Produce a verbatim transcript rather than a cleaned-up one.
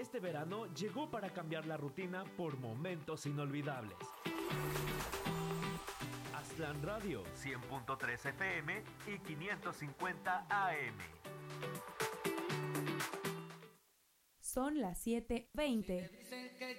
Este verano llegó para cambiar la rutina por momentos inolvidables. Aztlán Radio, cien punto tres F M y quinientos cincuenta A M. Son las siete veinte.